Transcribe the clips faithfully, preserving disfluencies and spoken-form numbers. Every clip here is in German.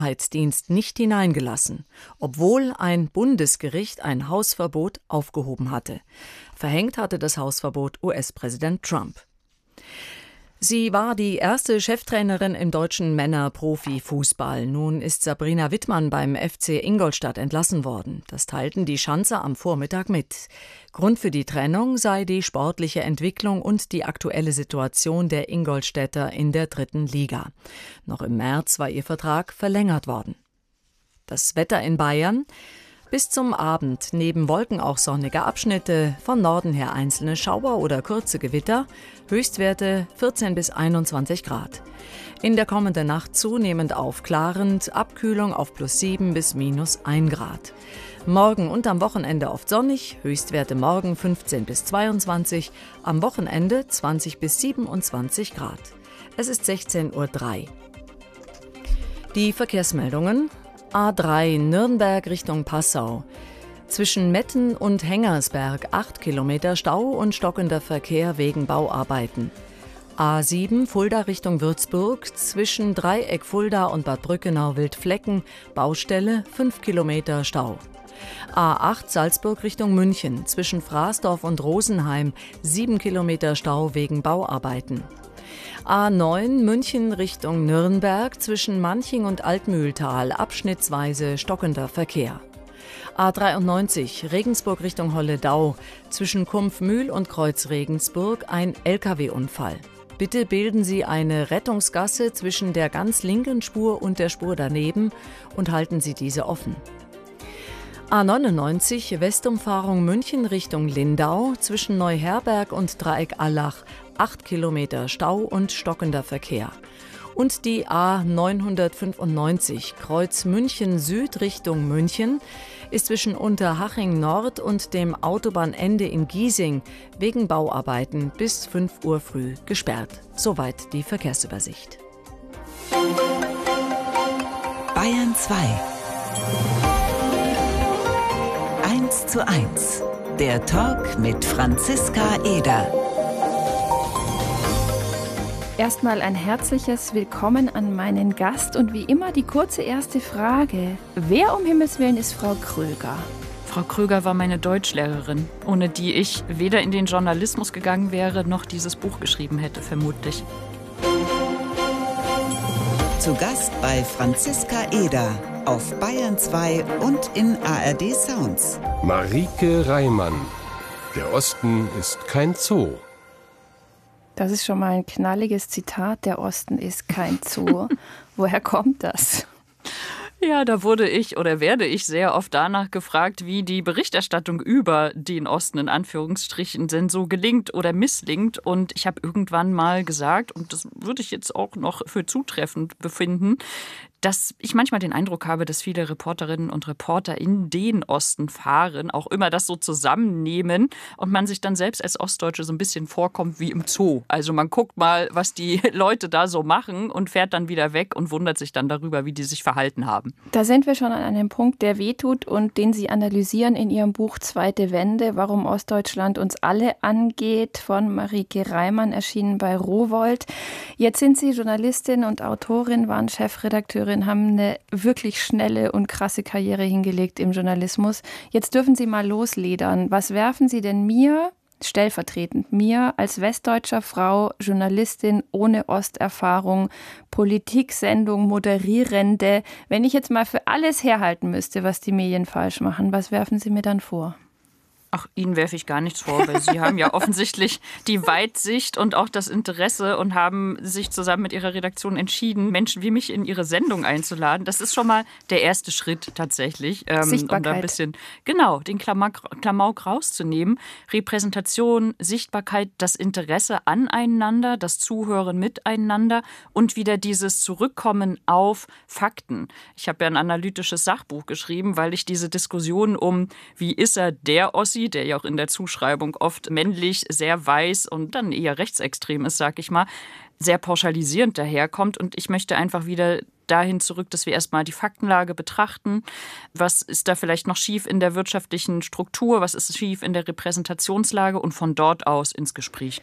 Sicherheitsdienst nicht hineingelassen, obwohl ein Bundesgericht ein Hausverbot aufgehoben hatte. Verhängt hatte das Hausverbot U S-Präsident Trump. Sie war die erste Cheftrainerin im deutschen Männer-Profi-Fußball. Nun ist Sabrina Wittmann beim F C Ingolstadt entlassen worden. Das teilten die Schanzer am Vormittag mit. Grund für die Trennung sei die sportliche Entwicklung und die aktuelle Situation der Ingolstädter in der dritten Liga. Noch im März war ihr Vertrag verlängert worden. Das Wetter in Bayern: Bis zum Abend neben Wolken auch sonnige Abschnitte, von Norden her einzelne Schauer oder kurze Gewitter, Höchstwerte vierzehn bis einundzwanzig Grad. In der kommenden Nacht zunehmend aufklarend, Abkühlung auf plus sieben bis minus ein Grad. Morgen und am Wochenende oft sonnig, Höchstwerte morgen fünfzehn bis zweiundzwanzig, am Wochenende zwanzig bis siebenundzwanzig Grad. Es ist sechzehn Uhr drei. Die Verkehrsmeldungen: A drei Nürnberg Richtung Passau. Zwischen Metten und Hengersberg acht Kilometer Stau und stockender Verkehr wegen Bauarbeiten. A sieben Fulda Richtung Würzburg. Zwischen Dreieck Fulda und Bad Brückenau-Wildflecken Baustelle fünf Kilometer Stau. A acht Salzburg Richtung München. Zwischen Fraßdorf und Rosenheim sieben Kilometer Stau wegen Bauarbeiten. A neun München Richtung Nürnberg, zwischen Manching und Altmühltal abschnittsweise stockender Verkehr. A dreiundneunzig Regensburg Richtung Holledau, zwischen Kumpfmühl und Kreuz Regensburg ein L K W-Unfall. Bitte bilden Sie eine Rettungsgasse zwischen der ganz linken Spur und der Spur daneben und halten Sie diese offen. A neunundneunzig Westumfahrung München Richtung Lindau, zwischen Neuherberg und Dreieck Allach acht Kilometer Stau und stockender Verkehr. Und die A neunhundertfünfundneunzig Kreuz München Süd Richtung München ist zwischen Unterhaching Nord und dem Autobahnende in Giesing wegen Bauarbeiten bis fünf Uhr früh gesperrt. Soweit die Verkehrsübersicht. Bayern zwei. eins zu eins. Der Talk mit Franziska Eder. Erstmal ein herzliches Willkommen an meinen Gast und wie immer die kurze erste Frage. Wer um Himmels Willen ist Frau Kröger? Frau Kröger war meine Deutschlehrerin, ohne die ich weder in den Journalismus gegangen wäre, noch dieses Buch geschrieben hätte, vermutlich. Zu Gast bei Franziska Eder auf Bayern zwei und in A R D Sounds. Marieke Reimann. Der Osten ist kein Zoo. Das ist schon mal ein knalliges Zitat. Der Osten ist kein Zoo. Woher kommt das? Ja, da wurde ich oder werde ich sehr oft danach gefragt, wie die Berichterstattung über den Osten in Anführungsstrichen denn so gelingt oder misslingt. Und ich habe irgendwann mal gesagt, und das würde ich jetzt auch noch für zutreffend befinden, dass ich manchmal den Eindruck habe, dass viele Reporterinnen und Reporter in den Osten fahren, auch immer das so zusammennehmen und man sich dann selbst als Ostdeutsche so ein bisschen vorkommt wie im Zoo. Also man guckt mal, was die Leute da so machen und fährt dann wieder weg und wundert sich dann darüber, wie die sich verhalten haben. Da sind wir schon an einem Punkt, der wehtut und den Sie analysieren in Ihrem Buch Zweite Wende, warum Ostdeutschland uns alle angeht, von Marieke Reimann, erschienen bei Rowohlt. Jetzt sind Sie Journalistin und Autorin, waren Chefredakteurin, haben eine wirklich schnelle und krasse Karriere hingelegt im Journalismus. Jetzt dürfen Sie mal losledern. Was werfen Sie denn mir, stellvertretend mir, als westdeutscher Frau, Journalistin ohne Osterfahrung, Politiksendung, Moderierende, wenn ich jetzt mal für alles herhalten müsste, was die Medien falsch machen, was werfen Sie mir dann vor? Ach, Ihnen werfe ich gar nichts vor, weil Sie haben ja offensichtlich die Weitsicht und auch das Interesse und haben sich zusammen mit Ihrer Redaktion entschieden, Menschen wie mich in Ihre Sendung einzuladen. Das ist schon mal der erste Schritt tatsächlich. Ähm, Sichtbarkeit. Um da ein bisschen, genau, den Klamauk, Klamauk rauszunehmen. Repräsentation, Sichtbarkeit, das Interesse aneinander, das Zuhören miteinander und wieder dieses Zurückkommen auf Fakten. Ich habe ja ein analytisches Sachbuch geschrieben, weil ich diese Diskussion um, wie ist er der Ossi, der ja auch in der Zuschreibung oft männlich, sehr weiß und dann eher rechtsextrem ist, sag ich mal, sehr pauschalisierend daherkommt. Und ich möchte einfach wieder dahin zurück, dass wir erstmal die Faktenlage betrachten. Was ist da vielleicht noch schief in der wirtschaftlichen Struktur? Was ist schief in der Repräsentationslage? Und von dort aus ins Gespräch gehen.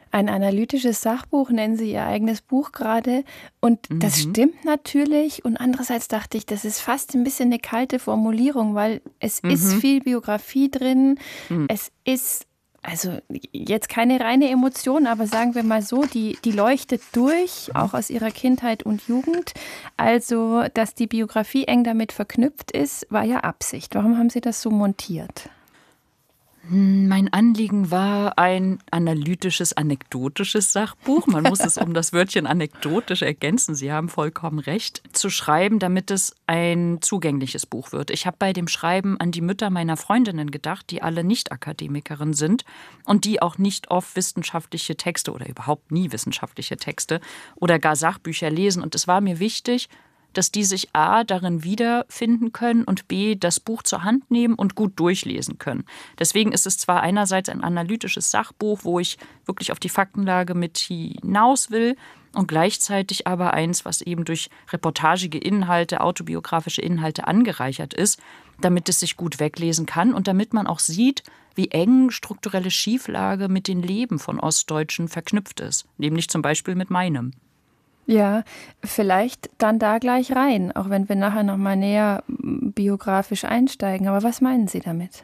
Ein analytisches Sachbuch nennen Sie Ihr eigenes Buch gerade. Und mhm. das stimmt natürlich. Und andererseits dachte ich, das ist fast ein bisschen eine kalte Formulierung, weil es mhm. ist viel Biografie drin. Mhm. Es ist also jetzt keine reine Emotion, aber sagen wir mal so, die, die leuchtet durch, auch aus ihrer Kindheit und Jugend. Also, dass die Biografie eng damit verknüpft ist, war ja Absicht. Warum haben Sie das so montiert? Mein Anliegen war ein analytisches, anekdotisches Sachbuch. Man muss es um das Wörtchen anekdotisch ergänzen. Sie haben vollkommen recht, zu schreiben, damit es ein zugängliches Buch wird. Ich habe bei dem Schreiben an die Mütter meiner Freundinnen gedacht, die alle nicht Akademikerinnen sind und die auch nicht oft wissenschaftliche Texte oder überhaupt nie wissenschaftliche Texte oder gar Sachbücher lesen. Und es war mir wichtig, dass die sich a. darin wiederfinden können und b. das Buch zur Hand nehmen und gut durchlesen können. Deswegen ist es zwar einerseits ein analytisches Sachbuch, wo ich wirklich auf die Faktenlage mit hinaus will, und gleichzeitig aber eins, was eben durch reportagige Inhalte, autobiografische Inhalte angereichert ist, damit es sich gut weglesen kann und damit man auch sieht, wie eng strukturelle Schieflage mit den Leben von Ostdeutschen verknüpft ist, nämlich zum Beispiel mit meinem. Ja, vielleicht dann da gleich rein, auch wenn wir nachher noch mal näher biografisch einsteigen. Aber was meinen Sie damit?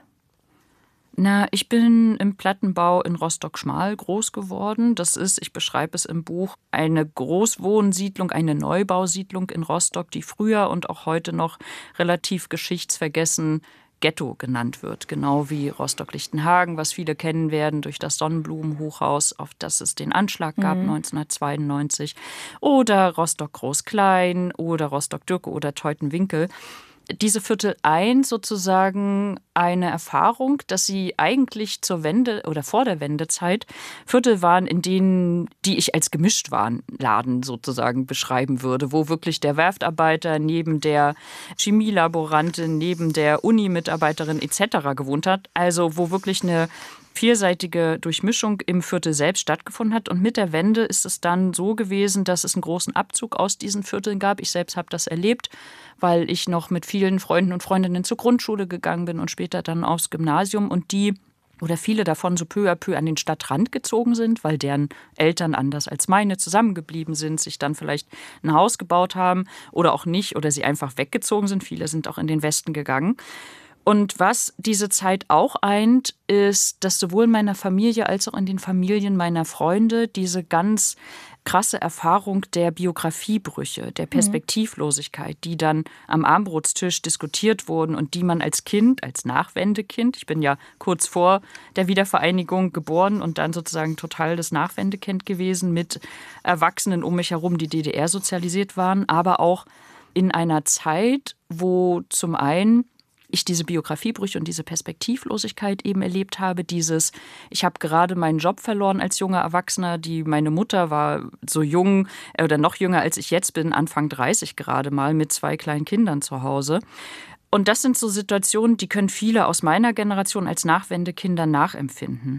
Na, ich bin im Plattenbau in Rostock-Schmal groß geworden. Das ist, ich beschreibe es im Buch, eine Großwohnsiedlung, eine Neubausiedlung in Rostock, die früher und auch heute noch relativ geschichtsvergessen Ghetto genannt wird, genau wie Rostock-Lichtenhagen, was viele kennen werden durch das Sonnenblumenhochhaus, auf das es den Anschlag gab mhm. neunzehnhundertzweiundneunzig, oder Rostock-Groß-Klein oder Rostock-Dürke oder Teutenwinkel. Diese Viertel eins sozusagen eine Erfahrung, dass sie eigentlich zur Wende oder vor der Wendezeit Viertel waren, in denen, die ich als Gemischtwarenladen sozusagen beschreiben würde, wo wirklich der Werftarbeiter neben der Chemielaborantin, neben der Uni-Mitarbeiterin et cetera gewohnt hat. Also wo wirklich eine vielseitige Durchmischung im Viertel selbst stattgefunden hat. Und mit der Wende ist es dann so gewesen, dass es einen großen Abzug aus diesen Vierteln gab. Ich selbst habe das erlebt, weil ich noch mit vielen Freunden und Freundinnen zur Grundschule gegangen bin und später dann aufs Gymnasium. Und die oder viele davon so peu à peu an den Stadtrand gezogen sind, weil deren Eltern anders als meine zusammengeblieben sind, sich dann vielleicht ein Haus gebaut haben oder auch nicht oder sie einfach weggezogen sind. Viele sind auch in den Westen gegangen. Und was diese Zeit auch eint, ist, dass sowohl in meiner Familie als auch in den Familien meiner Freunde diese ganz krasse Erfahrung der Biografiebrüche, der Perspektivlosigkeit, die dann am Abendbrotstisch diskutiert wurden und die man als Kind, als Nachwendekind, ich bin ja kurz vor der Wiedervereinigung geboren und dann sozusagen total das Nachwendekind gewesen mit Erwachsenen um mich herum, die D D R sozialisiert waren, aber auch in einer Zeit, wo zum einen ich diese Biografiebrüche und diese Perspektivlosigkeit eben erlebt habe, dieses, ich habe gerade meinen Job verloren als junger Erwachsener, die meine Mutter war so jung oder noch jünger als ich jetzt bin, Anfang dreißig gerade mal, mit zwei kleinen Kindern zu Hause. Und das sind so Situationen, die können viele aus meiner Generation als Nachwendekinder nachempfinden.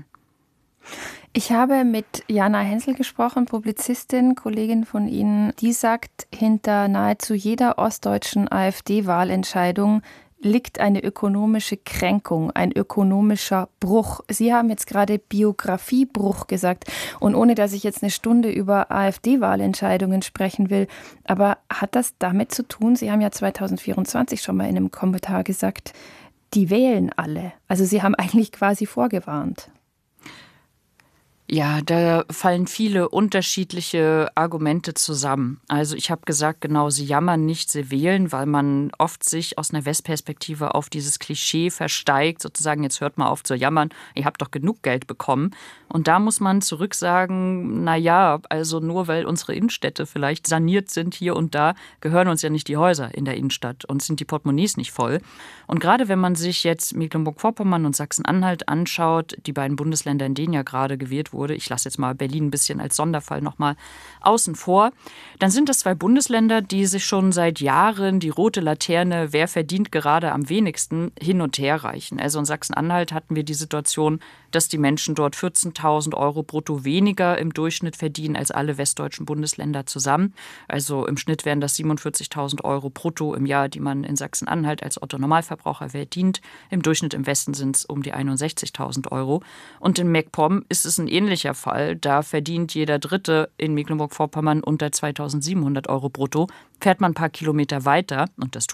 Ich habe mit Jana Hensel gesprochen, Publizistin, Kollegin von Ihnen, die sagt, hinter nahezu jeder ostdeutschen AfD-Wahlentscheidung liegt eine ökonomische Kränkung, ein ökonomischer Bruch. Sie haben jetzt gerade Biografiebruch gesagt. Und ohne, dass ich jetzt eine Stunde über AfD-Wahlentscheidungen sprechen will, aber hat das damit zu tun, Sie haben ja zweitausendvierundzwanzig schon mal in einem Kommentar gesagt, die wählen alle. Also Sie haben eigentlich quasi vorgewarnt. Ja, da fallen viele unterschiedliche Argumente zusammen. Also ich habe gesagt, genau, sie jammern nicht, sie wählen, weil man oft sich aus einer Westperspektive auf dieses Klischee versteigt, sozusagen, jetzt hört mal auf zu jammern, ihr habt doch genug Geld bekommen. Und da muss man zurück sagen, na ja, also nur weil unsere Innenstädte vielleicht saniert sind hier und da, gehören uns ja nicht die Häuser in der Innenstadt und sind die Portemonnaies nicht voll. Und gerade wenn man sich jetzt Mecklenburg-Vorpommern und Sachsen-Anhalt anschaut, die beiden Bundesländer, in denen ja gerade gewählt wurde, ich lasse jetzt mal Berlin ein bisschen als Sonderfall nochmal außen vor, dann sind das zwei Bundesländer, die sich schon seit Jahren die rote Laterne, wer verdient gerade am wenigsten, hin und her reichen. Also in Sachsen-Anhalt hatten wir die Situation, dass die Menschen dort vierzehntausend Euro brutto weniger im Durchschnitt verdienen als alle westdeutschen Bundesländer zusammen. Also im Schnitt wären das siebenundvierzigtausend Euro brutto im Jahr, die man in Sachsen-Anhalt als Otto-Normalverbraucher verdient. Im Durchschnitt im Westen sind es um die einundsechzigtausend Euro. Und in MacPom ist es ein ähnliches ähnlicher Fall. Da verdient jeder Dritte in Mecklenburg-Vorpommern unter zweitausendsiebenhundert Euro brutto. Fährt man ein paar Kilometer weiter, und das